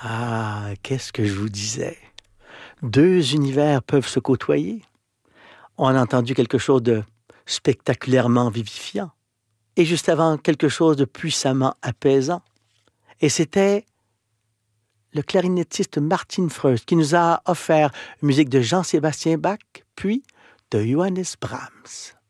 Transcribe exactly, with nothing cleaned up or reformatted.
Ah, qu'est-ce que je vous disais? Deux univers peuvent se côtoyer. On a entendu quelque chose de spectaculairement vivifiant. Et juste avant, quelque chose de puissamment apaisant. Et c'était le clarinettiste Martin Freust qui nous a offert une musique de Jean-Sébastien Bach, puis de Johannes Brahms.